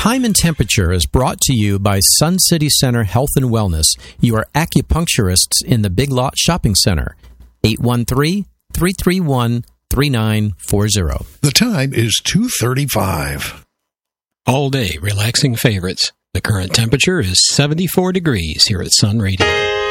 Time and Temperature is brought to you by Sun City Center Health and Wellness, your acupuncturists in the Big Lot Shopping Center. 813-331-3940. The time is 2:35. All day relaxing favorites. The current temperature is 74 degrees here at Sun Radio.